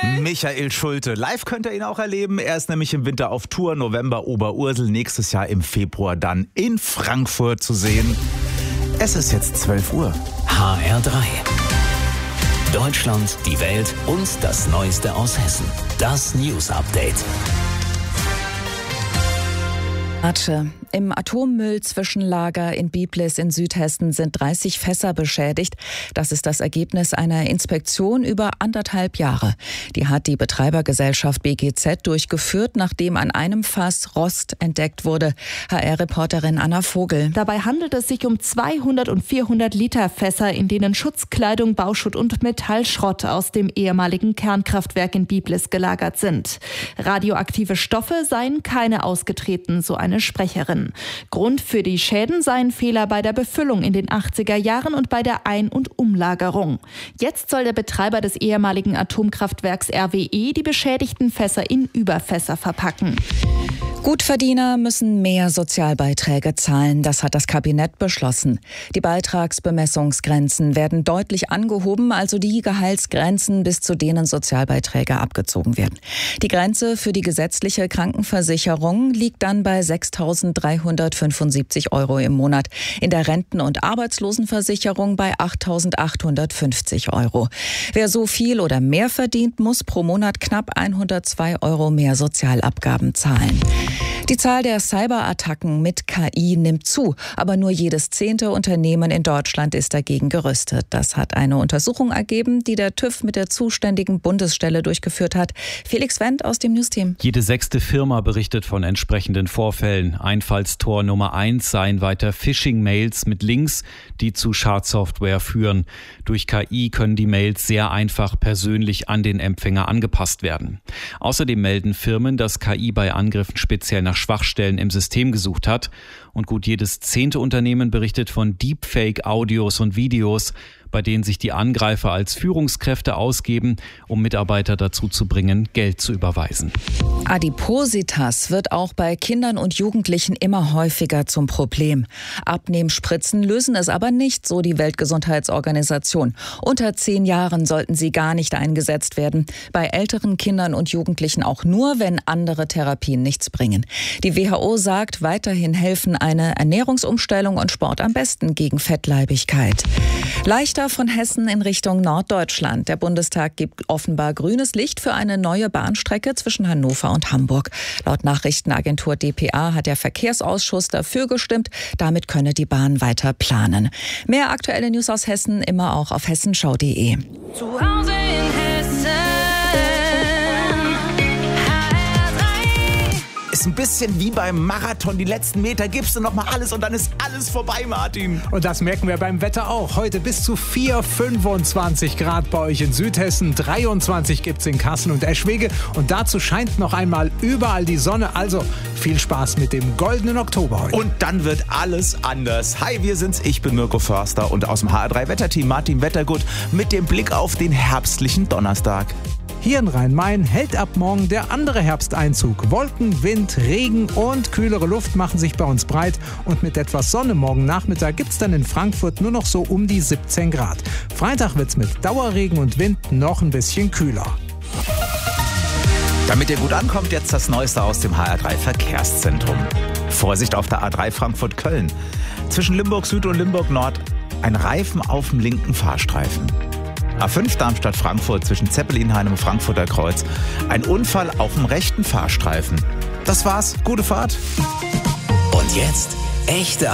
Michael Schulte. Live könnt ihr ihn auch erleben. Er ist nämlich im Winter auf Tour. November Oberursel, nächstes Jahr im Februar dann in Frankfurt zu sehen. Es ist jetzt 12 Uhr. HR3. Deutschland, die Welt und das Neueste aus Hessen. Das News Update. Im Atommüllzwischenlager in Biblis in Südhessen sind 30 Fässer beschädigt. Das ist das Ergebnis einer Inspektion über 1,5 Jahre. Die hat die Betreibergesellschaft BGZ durchgeführt, nachdem an einem Fass Rost entdeckt wurde. HR-Reporterin Anna Vogel. Dabei handelt es sich um 200 und 400 Liter Fässer, in denen Schutzkleidung, Bauschutt und Metallschrott aus dem ehemaligen Kernkraftwerk in Biblis gelagert sind. Radioaktive Stoffe seien keine ausgetreten, so eine Sprecherin. Grund für die Schäden seien Fehler bei der Befüllung in den 80er Jahren und bei der Ein- und Umlagerung. Jetzt soll der Betreiber des ehemaligen Atomkraftwerks RWE die beschädigten Fässer in Überfässer verpacken. Gutverdiener müssen mehr Sozialbeiträge zahlen. Das hat das Kabinett beschlossen. Die Beitragsbemessungsgrenzen werden deutlich angehoben, also die Gehaltsgrenzen, bis zu denen Sozialbeiträge abgezogen werden. Die Grenze für die gesetzliche Krankenversicherung liegt dann bei 6.375 € im Monat. In der Renten- und Arbeitslosenversicherung bei 8.850 €. Wer so viel oder mehr verdient, muss pro Monat knapp 102 € mehr Sozialabgaben zahlen. Die Zahl der Cyberattacken mit KI nimmt zu, aber nur jedes 10. Unternehmen in Deutschland ist dagegen gerüstet. Das hat eine Untersuchung ergeben, die der TÜV mit der zuständigen Bundesstelle durchgeführt hat. Felix Wendt aus dem Newsteam. Jede 6. Firma berichtet von entsprechenden Vorfällen. Einfallstor Nummer 1 seien weiter Phishing-Mails mit Links, die zu Schadsoftware führen. Durch KI können die Mails sehr einfach persönlich an den Empfänger angepasst werden. Außerdem melden Firmen, dass KI bei Angriffen speziell nach Schwachstellen im System gesucht hat. Und gut jedes 10. Unternehmen berichtet von Deepfake-Audios und Videos, bei denen sich die Angreifer als Führungskräfte ausgeben, um Mitarbeiter dazu zu bringen, Geld zu überweisen. Adipositas wird auch bei Kindern und Jugendlichen immer häufiger zum Problem. Abnehmspritzen lösen es aber nicht, so die Weltgesundheitsorganisation. Unter 10 Jahren sollten sie gar nicht eingesetzt werden. Bei älteren Kindern und Jugendlichen auch nur, wenn andere Therapien nichts bringen. Die WHO sagt, weiterhin helfen eine Ernährungsumstellung und Sport am besten gegen Fettleibigkeit. Leichter von Hessen in Richtung Norddeutschland. Der Bundestag gibt offenbar grünes Licht für eine neue Bahnstrecke zwischen Hannover und Hamburg. Laut Nachrichtenagentur dpa hat der Verkehrsausschuss dafür gestimmt. Damit könne die Bahn weiter planen. Mehr aktuelle News aus Hessen immer auch auf hessenschau.de. Zu Hause in Hessen. Ist ein bisschen wie beim Marathon. Die letzten Meter gibst du noch mal alles und dann ist alles vorbei, Martin. Und das merken wir beim Wetter auch. Heute bis zu 25 Grad bei euch in Südhessen. 23 gibt's in Kassel und Eschwege. Und dazu scheint noch einmal überall die Sonne. Also viel Spaß mit dem goldenen Oktober heute. Und dann wird alles anders. Hi, wir sind's. Ich bin Mirko Förster und aus dem HR3 Wetterteam Martin Wettergut mit dem Blick auf den herbstlichen Donnerstag. Hier in Rhein-Main hält ab morgen der andere Herbsteinzug. Wolken, Wind, Regen und kühlere Luft machen sich bei uns breit. Und mit etwas Sonne morgen Nachmittag gibt's dann in Frankfurt nur noch so um die 17 Grad. Freitag wird's mit Dauerregen und Wind noch ein bisschen kühler. Damit ihr gut ankommt, jetzt das Neueste aus dem HR3 Verkehrszentrum. Vorsicht auf der A3 Frankfurt-Köln. Zwischen Limburg Süd und Limburg Nord ein Reifen auf dem linken Fahrstreifen. A5 Darmstadt-Frankfurt zwischen Zeppelinhain und Frankfurter Kreuz. Ein Unfall auf dem rechten Fahrstreifen. Das war's. Gute Fahrt. Und jetzt echte